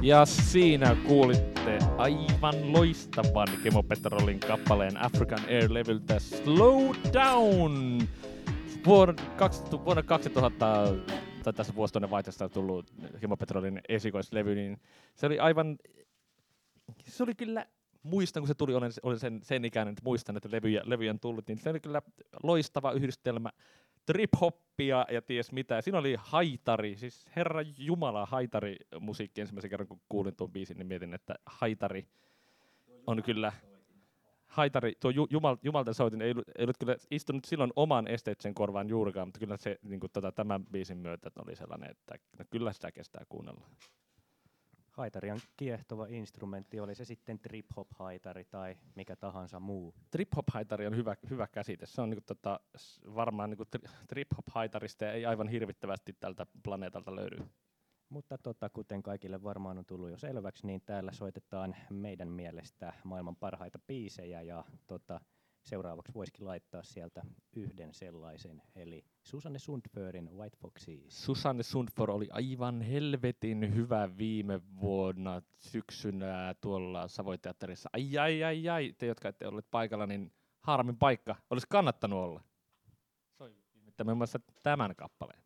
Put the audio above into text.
Ja siinä kuulitte aivan loistavan Kemo Petrolin kappaleen African Air-levyltä Slow Down. Vuonna 2000, tai tässä vuosituinen vaihteessa tullut Kemo Petrolin esikoislevy, niin se oli aivan, se oli kyllä, muistan kun se tuli, olen sen ikäinen, että muistan, että levyjä on tullut, niin se oli kyllä loistava yhdistelmä trip-hoppia ja ties mitä. Siinä oli haitari, siis herra jumala haitari musiikki ensimmäisen kerran, kun kuulin tuon biisin, niin mietin, että haitari on kyllä, haitari, tuo jumalten soitin ei ollut kyllä istunut silloin oman esteettisen korvaan juurikaan, mutta kyllä se niin kuin, tämän biisin myötä oli sellainen, että kyllä sitä kestää kuunnella. Haitari on kiehtova instrumentti, oli se sitten trip-hop-haitari tai mikä tahansa muu. Trip-hop-haitari on hyvä käsite. Se on niinku varmaan niinku trip-hop-haitarista ei aivan hirvittävästi tältä planeetalta löydy. Mutta kuten kaikille varmaan on tullut jo selväksi, niin täällä soitetaan meidän mielestä maailman parhaita biisejä ja seuraavaksi voisikin laittaa sieltä yhden sellaisen, eli Susanne Sundförin White Foxes. Susanne Sundför oli aivan helvetin hyvä viime vuonna syksynä tuolla Savoy-teatterissa. Ai, te jotka ette olleet paikalla, niin harmin paikka. Olisi kannattanut olla. Soi muun muassa tämän kappaleen.